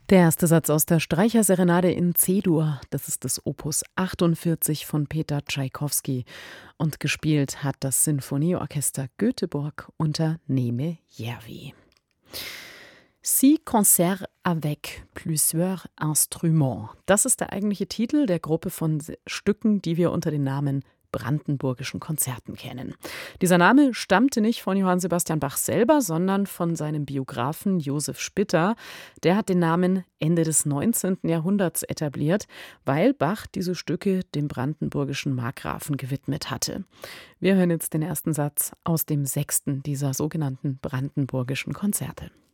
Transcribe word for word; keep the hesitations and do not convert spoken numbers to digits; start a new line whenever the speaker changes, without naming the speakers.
Der erste Satz aus der Streicherserenade in C-Dur, das ist das Opus achtundvierzig von Peter Tschaikowski und gespielt hat das Sinfonieorchester Göteborg unter Neeme Järvi. Six concerts avec plusieurs instruments. Das ist der eigentliche Titel der Gruppe von Stücken, die wir unter dem Namen Brandenburgischen Konzerten kennen. Dieser Name stammte nicht von Johann Sebastian Bach selber, sondern von seinem Biografen Josef Spitter. Der hat den Namen Ende des neunzehnten Jahrhunderts etabliert, weil Bach diese Stücke dem brandenburgischen Markgrafen gewidmet hatte. Wir hören jetzt den ersten Satz aus dem sechsten dieser sogenannten Brandenburgischen Konzerte.